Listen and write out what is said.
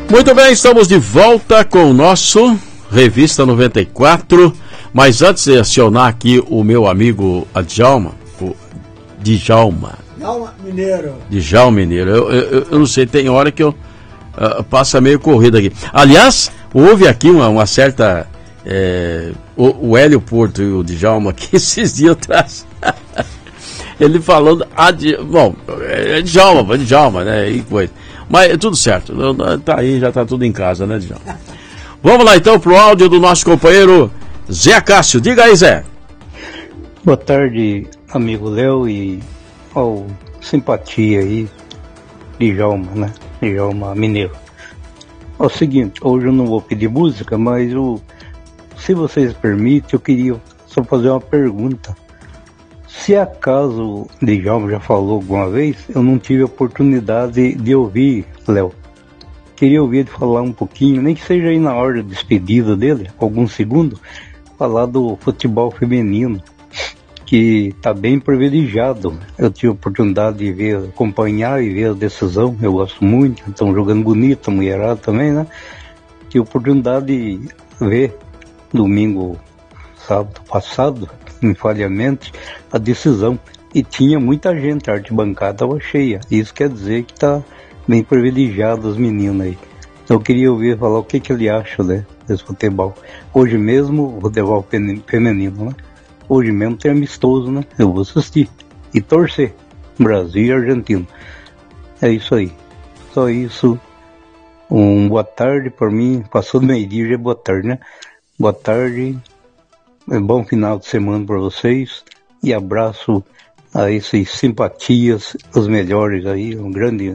Muito bem, estamos de volta com o nosso Revista 94, mas antes de acionar aqui o meu amigo Djalma Mineiro, eu não sei, tem hora que eu passa meio corrida aqui. Aliás, houve aqui uma certa... o Hélio Porto e o Djalma aqui esses dias atrás, ele falando... Djalma, né, e coisa. Mas é tudo certo, tá aí, já tá tudo em casa, né, Djalma? Vamos lá então pro áudio do nosso companheiro Zé Cássio. Diga aí, Zé. Boa tarde, amigo Léo e simpatia aí, Djalma, né? Djalma Mineiro. É o seguinte, hoje eu não vou pedir música, mas se vocês permitem, eu queria só fazer uma pergunta. Se acaso o Djalma já falou alguma vez, eu não tive a oportunidade de ouvir, Léo. Queria ouvir ele falar um pouquinho, nem que seja aí na hora de despedida dele, alguns segundos, falar do futebol feminino, que está bem privilegiado. Eu tive a oportunidade de ver, acompanhar e ver a decisão, eu gosto muito, estão jogando bonito, a mulherada também, né? Tive a oportunidade de ver domingo, sábado passado, me falha a mente, a decisão. E tinha muita gente, a arquibancada estava cheia. Isso quer dizer que está bem privilegiado os meninos aí. Então eu queria ouvir falar o que ele acha, né, desse futebol. Hoje mesmo, o futebol feminino, né? Hoje mesmo tem amistoso, né? Eu vou assistir e torcer. Brasil e Argentina. É isso aí. Só isso. Boa tarde para mim. Passou do meio-dia, já é boa tarde, né? Boa tarde. Bom final de semana para vocês. E abraço a esses simpatias, os melhores aí. Um grande